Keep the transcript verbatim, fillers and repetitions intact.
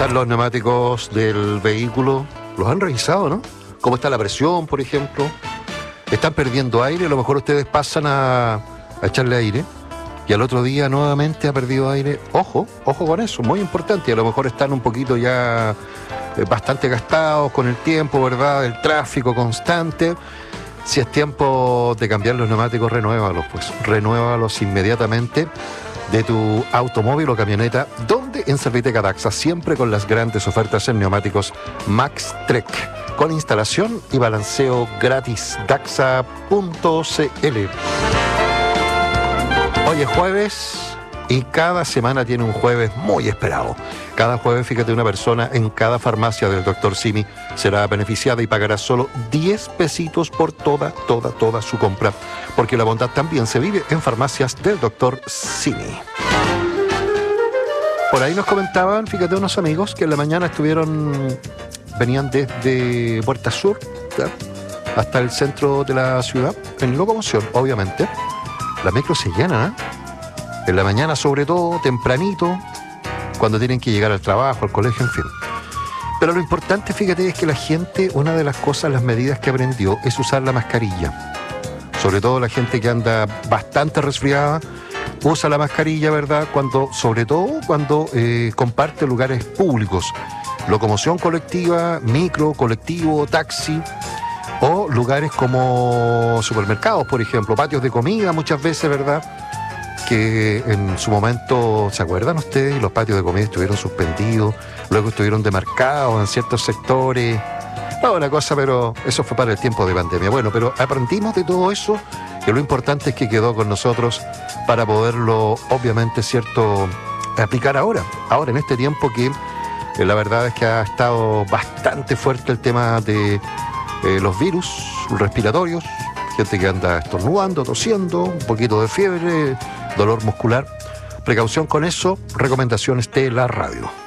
están los neumáticos del vehículo? ¿Los han revisado, no? ¿Cómo está la presión, por ejemplo? ¿Están perdiendo aire? A lo mejor ustedes pasan a, a echarle aire y al otro día nuevamente ha perdido aire. Ojo, ojo con eso, muy importante. Y a lo mejor están un poquito ya eh, bastante gastados con el tiempo, ¿verdad? El tráfico constante. Si es tiempo de cambiar los neumáticos, renuévalos, pues. Renuévalos inmediatamente de tu automóvil o camioneta, donde en Serviteca Daxa, siempre con las grandes ofertas en neumáticos Max Trek, con instalación y balanceo gratis. Daxa punto c l. Hoy es jueves y cada semana tiene un jueves muy esperado. Cada jueves, fíjate, una persona en cada farmacia del doctor Simi será beneficiada y pagará solo diez pesitos por toda, toda, toda su compra. Porque la bondad también se vive en farmacias del doctor Simi. Por ahí nos comentaban, fíjate, unos amigos que en la mañana estuvieron, venían desde Puerta Sur, ¿ya?, hasta el centro de la ciudad, en locomoción, obviamente. Las micros se llenan, ¿eh? En la mañana, sobre todo, tempranito, cuando tienen que llegar al trabajo, al colegio, en fin. Pero lo importante, fíjate, es que la gente, una de las cosas, las medidas que aprendió, es usar la mascarilla. Sobre todo la gente que anda bastante resfriada, usa la mascarilla, ¿verdad? Cuando, sobre todo cuando eh, comparte lugares públicos. Locomoción colectiva, micro, colectivo, taxi, o lugares como supermercados, por ejemplo, patios de comida muchas veces, ¿verdad?, que en su momento, ¿se acuerdan ustedes? Los patios de comida estuvieron suspendidos, luego estuvieron demarcados en ciertos sectores. No, una cosa, pero eso fue para el tiempo de pandemia. Bueno, pero aprendimos de todo eso, que lo importante es que quedó con nosotros para poderlo, obviamente, cierto, aplicar ahora. Ahora, en este tiempo que eh, la verdad es que ha estado bastante fuerte el tema de eh, los virus respiratorios, gente que anda estornudando, tosiendo, un poquito de fiebre, dolor muscular. Precaución con eso, recomendaciones de la radio.